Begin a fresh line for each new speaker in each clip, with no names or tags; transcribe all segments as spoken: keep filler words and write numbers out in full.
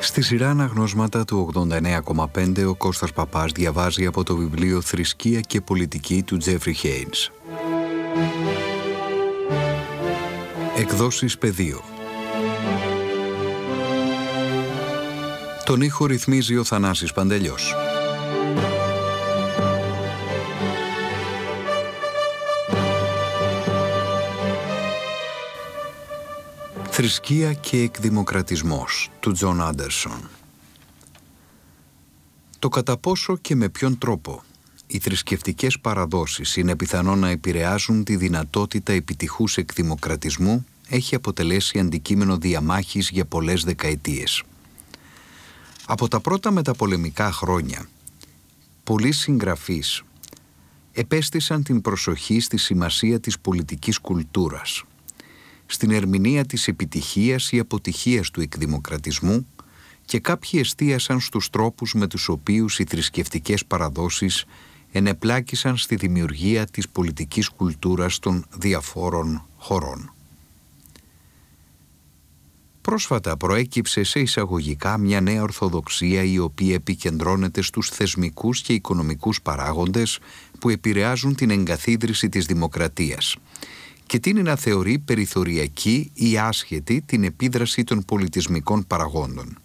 Στη σειρά αναγνώσματα του ογδόντα εννέα κόμμα πέντε ο Κώστας Παπάς διαβάζει από το βιβλίο «Θρησκεία και πολιτική» του Τζέφρι Χέινς. Εκδόσεις Πεδίο. Τον ήχο ρυθμίζει ο Θανάσης Παντελιός. Θρησκεία και εκδημοκρατισμός του Τζον Άντερσον. Το κατά πόσο και με ποιον τρόπο οι θρησκευτικές παραδόσεις είναι πιθανό να επηρεάζουν τη δυνατότητα επιτυχούς εκδημοκρατισμού έχει αποτελέσει αντικείμενο διαμάχης για πολλές δεκαετίες. Από τα πρώτα μεταπολεμικά χρόνια, πολλοί συγγραφείς επέστησαν την προσοχή στη σημασία της πολιτικής κουλτούρας, στην ερμηνεία της επιτυχίας ή αποτυχίας του εκδημοκρατισμού και κάποιοι εστίασαν στους τρόπους με τους οποίους οι θρησκευτικές παραδόσεις ενεπλάκησαν στη δημιουργία της πολιτικής κουλτούρας των διαφόρων χωρών. Πρόσφατα προέκυψε σε εισαγωγικά μια νέα ορθοδοξία η οποία επικεντρώνεται στους θεσμικούς και οικονομικούς παράγοντες που επηρεάζουν την εγκαθίδρυση της δημοκρατίας και τείνει να θεωρεί περιθωριακή ή άσχετη την επίδραση των πολιτισμικών παραγόντων.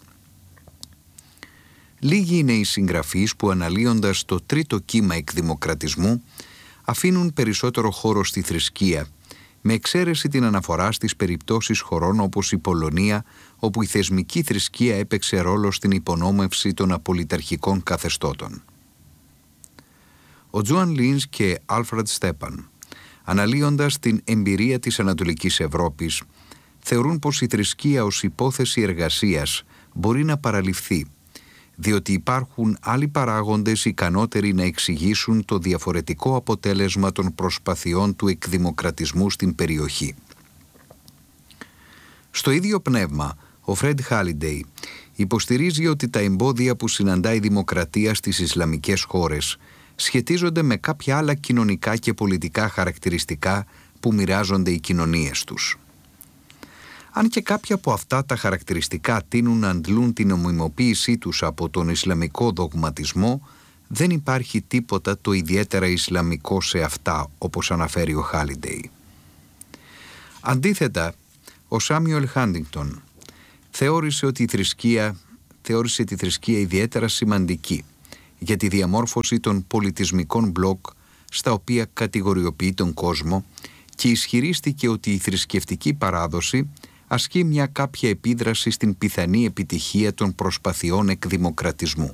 Λίγοι είναι οι συγγραφείς που, αναλύοντας το τρίτο κύμα εκδημοκρατισμού, αφήνουν περισσότερο χώρο στη θρησκεία, με εξαίρεση την αναφορά στις περιπτώσεις χωρών όπως η Πολωνία, όπου η θεσμική θρησκεία έπαιξε ρόλο στην υπονόμευση των απολυταρχικών καθεστώτων. Ο Τζόαν Λίνς και Άλφρεντ Στέπαν, αναλύοντας την εμπειρία της Ανατολικής Ευρώπης, θεωρούν πως η θρησκεία ως υπόθεση εργασίας μπορεί να παραληφθεί, διότι υπάρχουν άλλοι παράγοντες ικανότεροι να εξηγήσουν το διαφορετικό αποτέλεσμα των προσπαθειών του εκδημοκρατισμού στην περιοχή. Στο ίδιο πνεύμα, ο Φρεντ Χάλιντεϊ υποστηρίζει ότι τα εμπόδια που συναντά η δημοκρατία στις Ισλαμικές χώρες σχετίζονται με κάποια άλλα κοινωνικά και πολιτικά χαρακτηριστικά που μοιράζονται οι κοινωνίες τους. Αν και κάποια από αυτά τα χαρακτηριστικά τείνουν να αντλούν την νομιμοποίησή τους από τον Ισλαμικό δογματισμό, δεν υπάρχει τίποτα το ιδιαίτερα Ισλαμικό σε αυτά, όπως αναφέρει ο Χάλιντεϊ. Αντίθετα, ο Σάμιουελ Χάντιγκτον θεώρησε ότι η θρησκεία, θεώρησε τη θρησκεία ιδιαίτερα σημαντική για τη διαμόρφωση των πολιτισμικών μπλοκ στα οποία κατηγοριοποιεί τον κόσμο και ισχυρίστηκε ότι η θρησκευτική παράδοση ασκεί μια κάποια επίδραση στην πιθανή επιτυχία των προσπαθειών εκδημοκρατισμού.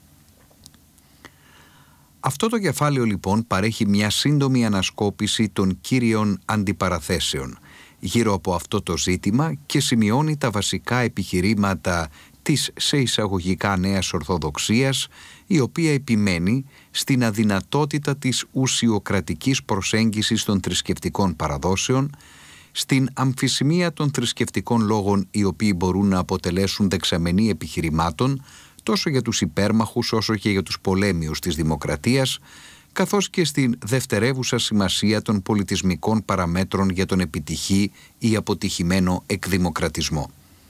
Αυτό το κεφάλαιο λοιπόν παρέχει μια σύντομη ανασκόπηση των κύριων αντιπαραθέσεων γύρω από αυτό το ζήτημα και σημειώνει τα βασικά επιχειρήματα της σε εισαγωγικά νέας Ορθοδοξίας, η οποία επιμένει στην αδυνατότητα της ουσιοκρατικής προσέγγισης των θρησκευτικών παραδόσεων, στην αμφισημία των θρησκευτικών λόγων οι οποίοι μπορούν να αποτελέσουν δεξαμενή επιχειρημάτων τόσο για τους υπέρμαχους όσο και για τους πολέμιους της δημοκρατίας, καθώς και στην δευτερεύουσα σημασία των πολιτισμικών παραμέτρων για τον επιτυχή ή αποτυχημένο εκδημοκρατισμό.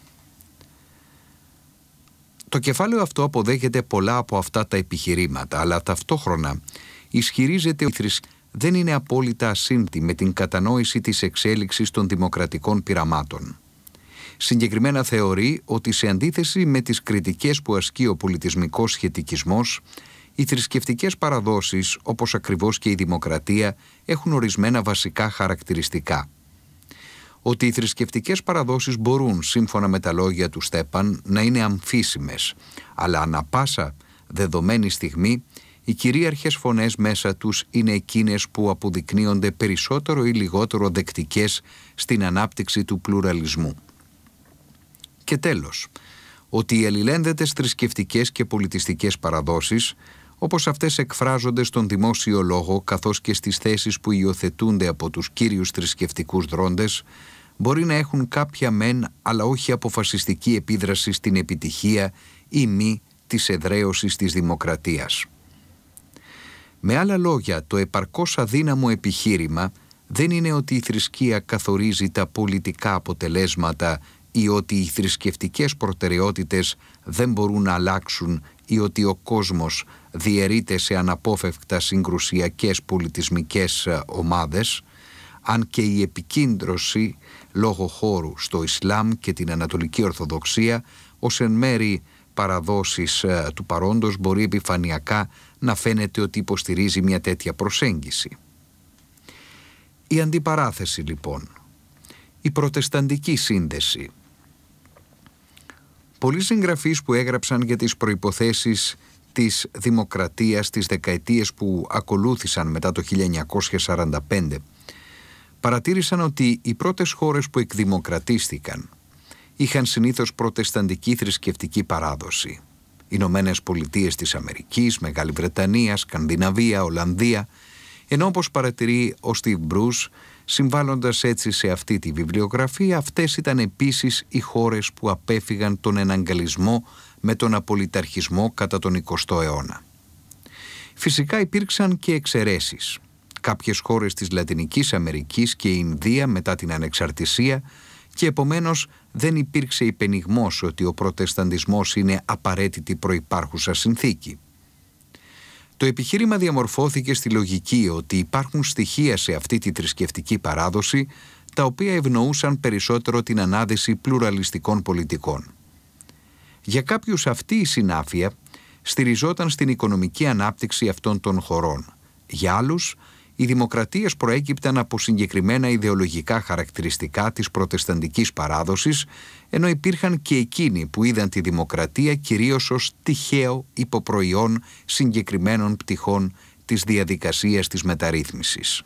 Το κεφάλαιο αυτό αποδέχεται πολλά από αυτά τα επιχειρήματα, αλλά ταυτόχρονα ισχυρίζεται ότι η θρησκεία δεν είναι απόλυτα ασύμβατη με την κατανόηση της εξέλιξης των δημοκρατικών πειραμάτων. Συγκεκριμένα θεωρεί ότι σε αντίθεση με τις κριτικές που ασκεί ο πολιτισμικός σχετικισμός, οι θρησκευτικές παραδόσεις, όπως ακριβώς και η δημοκρατία, έχουν ορισμένα βασικά χαρακτηριστικά. Ότι οι θρησκευτικές παραδόσεις μπορούν, σύμφωνα με τα λόγια του Στέπαν, να είναι αμφίσιμες, αλλά ανα πάσα δεδομένη στιγμή οι κυρίαρχες φωνές μέσα τους είναι εκείνες που αποδεικνύονται περισσότερο ή λιγότερο δεκτικές στην ανάπτυξη του πλουραλισμού. Και τέλος, ότι οι αλληλένδετες θρησκευτικές και πολιτιστικές παραδόσεις, όπως αυτές εκφράζονται στον δημόσιο λόγο καθώς και στις θέσεις που υιοθετούνται από τους κύριους θρησκευτικούς δρόντες, μπορεί να έχουν κάποια μεν αλλά όχι αποφασιστική επίδραση στην επιτυχία ή μη της εδραίωσης της δημοκρατίας. Με άλλα λόγια, το επαρκώς αδύναμο επιχείρημα δεν είναι ότι η θρησκεία καθορίζει τα πολιτικά αποτελέσματα ή ότι οι θρησκευτικές προτεραιότητες δεν μπορούν να αλλάξουν ή ότι ο κόσμος διαιρείται σε αναπόφευκτα συγκρουσιακές πολιτισμικές ομάδες, αν και η επικέντρωση λόγω χώρου στο Ισλάμ και την Ανατολική Ορθοδοξία ως εν μέρη παραδόσεις του παρόντος μπορεί επιφανειακά να φαίνεται ότι υποστηρίζει μια τέτοια προσέγγιση. Η αντιπαράθεση λοιπόν, η προτεσταντική σύνδεση. Πολλοί συγγραφείς που έγραψαν για τις προϋποθέσεις της δημοκρατίας τις δεκαετίες που ακολούθησαν μετά το χίλια εννιακόσια σαράντα πέντε παρατήρησαν ότι οι πρώτες χώρες που εκδημοκρατίστηκαν είχαν συνήθως προτεσταντική θρησκευτική παράδοση. Ηνωμένες Πολιτείες της Αμερικής, Μεγάλη Βρετανία, Σκανδιναβία, Ολλανδία, ενώ όπως παρατηρεί ο Στιβ Μπρους, συμβάλλοντας έτσι σε αυτή τη βιβλιογραφία, αυτές ήταν επίσης οι χώρες που απέφυγαν τον εναγκαλισμό με τον απολυταρχισμό κατά τον εικοστό αιώνα. Φυσικά υπήρξαν και εξαιρέσεις. Κάποιες χώρες της Λατινικής Αμερικής και η Ινδία μετά την ανεξαρτησία και επομένως δεν υπήρξε υπενιγμός ότι ο προτεσταντισμός είναι απαραίτητη προϋπάρχουσα συνθήκη. Το επιχείρημα διαμορφώθηκε στη λογική ότι υπάρχουν στοιχεία σε αυτή τη θρησκευτική παράδοση τα οποία ευνοούσαν περισσότερο την ανάδυση πλουραλιστικών πολιτικών. Για κάποιους αυτή η συνάφεια στηριζόταν στην οικονομική ανάπτυξη αυτών των χωρών. Για άλλους, οι δημοκρατίες προέκυπταν από συγκεκριμένα ιδεολογικά χαρακτηριστικά της προτεσταντικής παράδοσης, ενώ υπήρχαν και εκείνοι που είδαν τη δημοκρατία κυρίως ως τυχαίο υποπροϊόν συγκεκριμένων πτυχών της διαδικασίας της μεταρρύθμισης.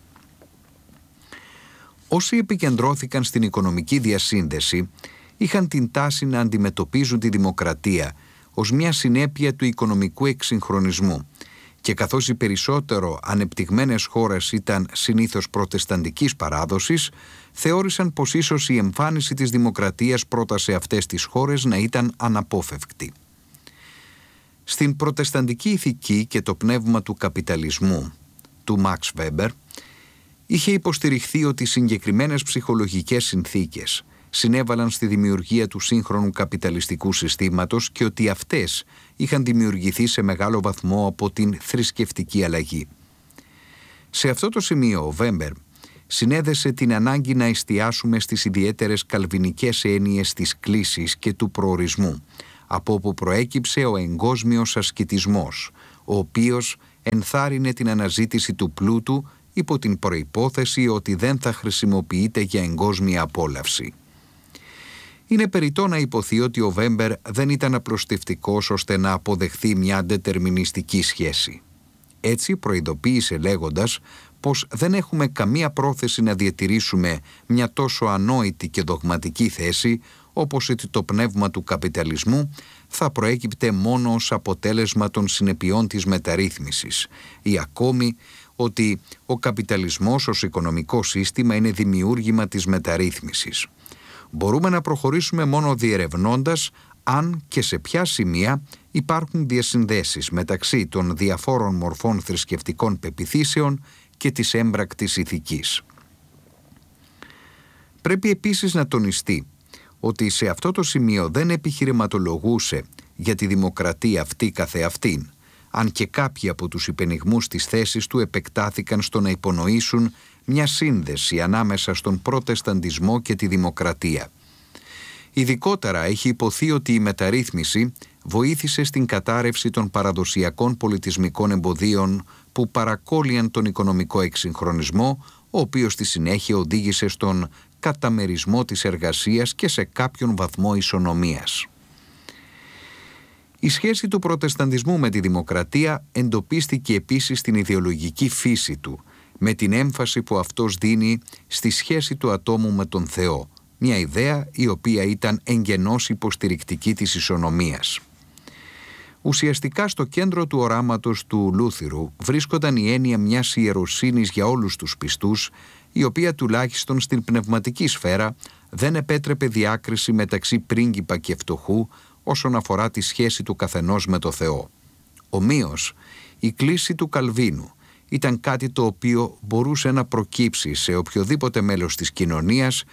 Όσοι επικεντρώθηκαν στην οικονομική διασύνδεση, είχαν την τάση να αντιμετωπίζουν τη δημοκρατία ως μια συνέπεια του οικονομικού εξυγχρονισμού, και καθώς οι περισσότερο ανεπτυγμένες χώρες ήταν συνήθως προτεσταντικής παράδοσης, θεώρησαν πως ίσως η εμφάνιση της δημοκρατίας πρώτα σε αυτές τις χώρες να ήταν αναπόφευκτη. Στην προτεσταντική ηθική και το πνεύμα του καπιταλισμού του Μαξ Βέμπερ είχε υποστηριχθεί ότι συγκεκριμένες ψυχολογικές συνθήκες συνέβαλαν στη δημιουργία του σύγχρονου καπιταλιστικού συστήματος και ότι αυτές είχαν δημιουργηθεί σε μεγάλο βαθμό από την θρησκευτική αλλαγή. Σε αυτό το σημείο ο Βέμπερ συνέδεσε την ανάγκη να εστιάσουμε στις ιδιαίτερες καλβινικές έννοιες της κλίσης και του προορισμού, από όπου προέκυψε ο εγκόσμιος ασκητισμός, ο οποίος ενθάρρυνε την αναζήτηση του πλούτου υπό την προϋπόθεση ότι δεν θα χρησιμοποιείται για εγκόσμια απόλαυση. Είναι περιττό να υποθεί ότι ο Βέμπερ δεν ήταν απλωστευτικός ώστε να αποδεχθεί μια δετερμινιστική σχέση. Έτσι προειδοποίησε λέγοντας πως δεν έχουμε καμία πρόθεση να διατηρήσουμε μια τόσο ανόητη και δογματική θέση όπως ότι το πνεύμα του καπιταλισμού θα προέκυπτε μόνο ως αποτέλεσμα των συνεπειών της μεταρρύθμισης ή ακόμη ότι ο καπιταλισμός ως οικονομικό σύστημα είναι δημιούργημα της μεταρρύθμισης. Μπορούμε να προχωρήσουμε μόνο διερευνώντας αν και σε ποια σημεία υπάρχουν διασυνδέσεις μεταξύ των διαφόρων μορφών θρησκευτικών πεποιθήσεων και της έμπρακτης ηθικής. Πρέπει επίσης να τονιστεί ότι σε αυτό το σημείο δεν επιχειρηματολογούσε για τη δημοκρατία αυτή καθεαυτήν, αν και κάποιοι από τους υπενιγμούς της θέσης του επεκτάθηκαν στο να υπονοήσουν μια σύνδεση ανάμεσα στον προτεσταντισμό και τη δημοκρατία. Ειδικότερα έχει υποθεί ότι η μεταρρύθμιση βοήθησε στην κατάρρευση των παραδοσιακών πολιτισμικών εμποδίων που παρακόλλιαν τον οικονομικό εξυγχρονισμό, ο οποίος στη συνέχεια οδήγησε στον καταμερισμό της εργασίας και σε κάποιον βαθμό ισονομίας. Η σχέση του προτεσταντισμού με τη δημοκρατία εντοπίστηκε επίσης στην ιδεολογική φύση του, με την έμφαση που αυτός δίνει στη σχέση του ατόμου με τον Θεό, μια ιδέα η οποία ήταν εγγενώς υποστηρικτική της ισονομίας. Ουσιαστικά στο κέντρο του οράματος του Λούθυρου βρίσκονταν η έννοια μιας ιεροσύνης για όλους τους πιστούς, η οποία τουλάχιστον στην πνευματική σφαίρα δεν επέτρεπε διάκριση μεταξύ πρίγκιπα και φτωχού όσον αφορά τη σχέση του καθενός με το Θεό. Ομοίως, η κλίση του Καλβίνου ήταν κάτι το οποίο μπορούσε να προκύψει σε οποιοδήποτε μέλος της κοινωνίας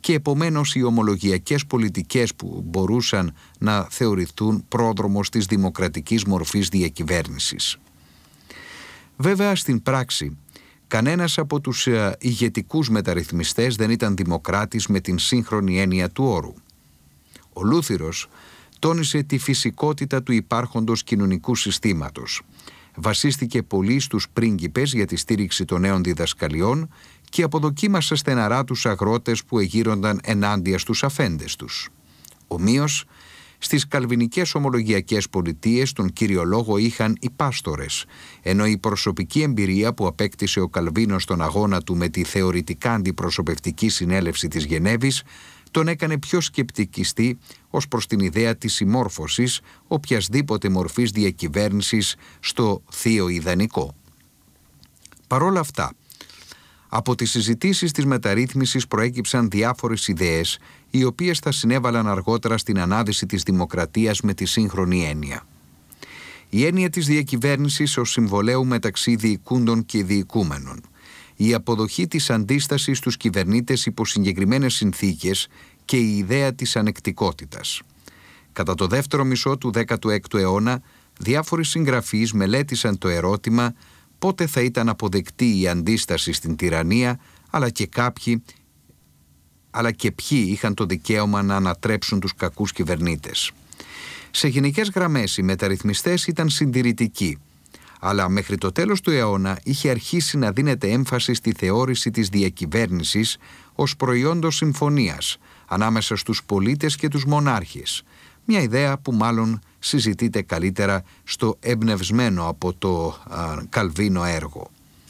και επομένως οι ομολογιακές πολιτικές που μπορούσαν να θεωρηθούν πρόδρομος της δημοκρατικής μορφής διακυβέρνησης. Βέβαια, στην πράξη, κανένας από τους ηγετικούς μεταρρυθμιστές δεν ήταν δημοκράτης με την σύγχρονη έννοια του όρου. Ο Λούθυρος τόνισε τη φυσικότητα του υπάρχοντος κοινωνικού συστήματος. Βασίστηκε πολύ στους πρίγκιπες για τη στήριξη των νέων διδασκαλιών και αποδοκίμασε στεναρά τους αγρότες που εγείρονταν ενάντια στους αφέντες τους. Ομοίως, στις καλβινικές ομολογιακές πολιτείες τον κύριο λόγο είχαν οι πάστορες, ενώ η προσωπική εμπειρία που απέκτησε ο Καλβίνος στον αγώνα του με τη θεωρητικά αντιπροσωπευτική συνέλευση της Γενέβης τον έκανε πιο σκεπτικιστή ως προς την ιδέα της συμμόρφωσης οποιασδήποτε μορφής διακυβέρνησης στο θείο ιδανικό. Παρόλα αυτά, από τις συζητήσεις της μεταρρύθμισης προέκυψαν διάφορες ιδέες, οι οποίες θα συνέβαλαν αργότερα στην ανάδυση της δημοκρατίας με τη σύγχρονη έννοια. Η έννοια της διακυβέρνησης ως συμβολέου μεταξύ διοικούντων και διοικούμενων. Η αποδοχή της αντίστασης στους κυβερνήτες υπό συγκεκριμένες συνθήκες και η ιδέα της ανεκτικότητας. Κατά το δεύτερο μισό του δέκατου έκτου αιώνα, διάφοροι συγγραφείς μελέτησαν το ερώτημα πότε θα ήταν αποδεκτή η αντίσταση στην τυραννία, αλλά και κάποιοι, αλλά και ποιοι είχαν το δικαίωμα να ανατρέψουν τους κακούς κυβερνήτες. Σε γενικές γραμμές οι μεταρρυθμιστές ήταν συντηρητικοί, αλλά μέχρι το τέλος του αιώνα είχε αρχίσει να δίνεται έμφαση στη θεώρηση της διακυβέρνησης ως προϊόντος συμφωνίας ανάμεσα στους πολίτες και τους μονάρχες, μια ιδέα που μάλλον συζητείται καλύτερα στο εμπνευσμένο από το α, Καλβίνο έργο.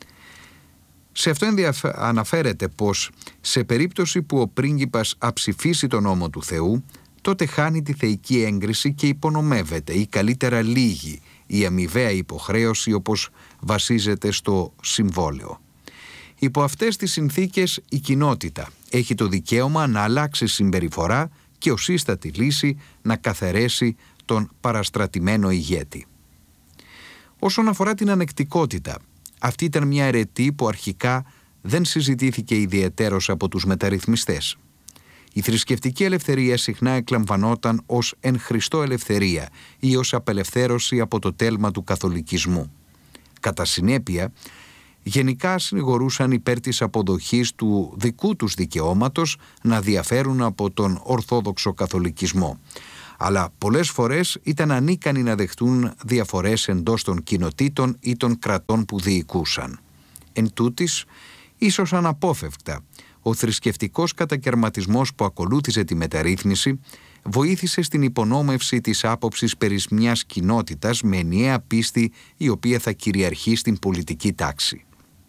Σε αυτό ενδιαφε... αναφέρεται πως σε περίπτωση που ο πρίγκιπας αψηφίσει τον νόμο του Θεού, τότε χάνει τη θεϊκή έγκριση και υπονομεύεται ή καλύτερα λύγει η αμοιβαία υποχρέωση όπως βασίζεται στο συμβόλαιο. Υπό αυτές τις συνθήκες η κοινότητα έχει το δικαίωμα να αλλάξει συμπεριφορά και ως ίστατη λύση να καθαιρέσει τον παραστρατημένο ηγέτη. Όσον αφορά την ανεκτικότητα, αυτή ήταν μια αιρετή που αρχικά δεν συζητήθηκε ιδιαιτέρως από τους μεταρρυθμιστές. Η θρησκευτική ελευθερία συχνά εκλαμβανόταν ως εν Χριστώ ελευθερία ή ως απελευθέρωση από το τέλμα του καθολικισμού. Κατά συνέπεια, γενικά συνηγορούσαν υπέρ της αποδοχής του δικού τους δικαιώματος να διαφέρουν από τον ορθόδοξο καθολικισμό. Αλλά πολλές φορές ήταν ανίκανοι να δεχτούν διαφορές εντός των κοινοτήτων ή των κρατών που διοικούσαν. Εν τούτης, ίσως αναπόφευκτα, ο θρησκευτικός κατακερματισμός που ακολούθησε τη μεταρρύθμιση βοήθησε στην υπονόμευση της άποψης περί μιας κοινότητας με ενιαία πίστη η οποία θα κυριαρχεί στην πολιτική τάξη.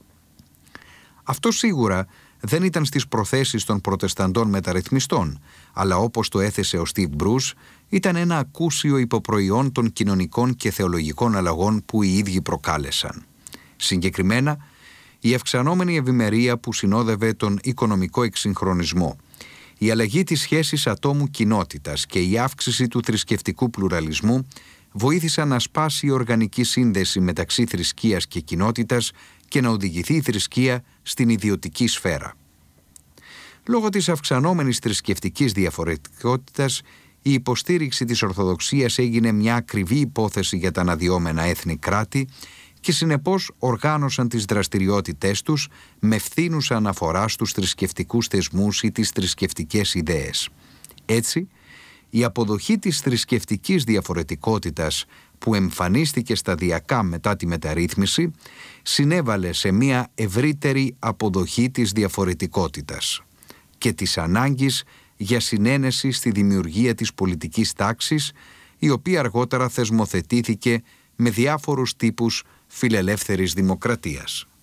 Αυτό σίγουρα δεν ήταν στις προθέσεις των προτεσταντών μεταρρυθμιστών, αλλά όπως το έθεσε ο Στίβ Μπρους, ήταν ένα ακούσιο υποπροϊόν των κοινωνικών και θεολογικών αλλαγών που οι ίδιοι προκάλεσαν. Συγκεκριμένα, η αυξανόμενη ευημερία που συνόδευε τον οικονομικό εξυγχρονισμό, η αλλαγή της σχέσης ατόμου-κοινότητας και η αύξηση του θρησκευτικού πλουραλισμού βοήθησαν να σπάσει η οργανική σύνδεση μεταξύ θρησκείας και κοινότητας και να οδηγηθεί η θρησκεία στην ιδιωτική σφαίρα. Λόγω της αυξανόμενης θρησκευτικής διαφορετικότητας, η υποστήριξη της Ορθοδοξίας έγινε μια ακριβή υπόθεση για τα αναδυόμενα έθνη κράτη και συνεπώς οργάνωσαν τις δραστηριότητές τους με φθήνουσα αναφορά στους θρησκευτικούς θεσμούς ή τις θρησκευτικές ιδέες. Έτσι, η αποδοχή της θρησκευτικής διαφορετικότητας που εμφανίστηκε σταδιακά μετά τη μεταρρύθμιση συνέβαλε σε μια ευρύτερη αποδοχή της διαφορετικότητας και της ανάγκης για συνένεση στη δημιουργία της πολιτικής τάξης, η οποία αργότερα θεσμοθετήθηκε με διάφορους τύπους φιλελεύθερης δημοκρατίας.